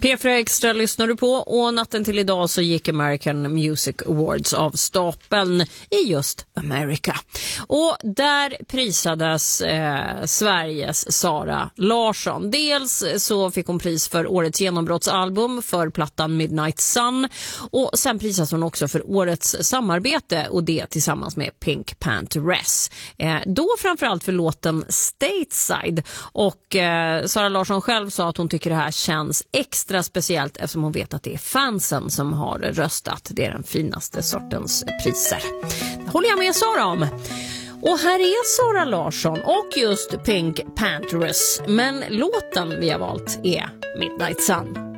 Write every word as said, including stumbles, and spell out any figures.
P fyra Extra lyssnar du på, och natten till idag så gick American Music Awards av stapeln i just America. Och där prisades eh, Sveriges Sara Larsson. Dels så fick hon pris för årets genombrottsalbum för plattan Midnight Sun, och sen prisas hon också för årets samarbete, och det tillsammans med Pink Pantheress. Eh, då framförallt för låten Stateside, och eh, Sara Larsson själv sa att hon tycker det här känns extra speciellt eftersom hon vet att det är fansen som har röstat. Det är den finaste sortens priser. Det håller jag med Sara om. Och här är Sara Larsson och just Pink Pantheress, men låten vi har valt är Midnight Sun.